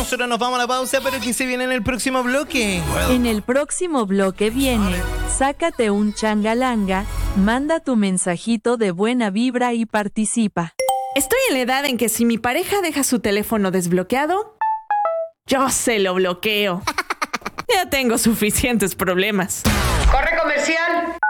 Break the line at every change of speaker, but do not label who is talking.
Nosotros nos vamos a la pausa, pero ¿qué se viene en el próximo bloque?
En el próximo bloque viene, sácate un changalanga, manda tu mensajito de buena vibra y participa.
Estoy en la edad en que si mi pareja deja su teléfono desbloqueado, yo se lo bloqueo. Ya tengo suficientes problemas.
¡Corre comercial!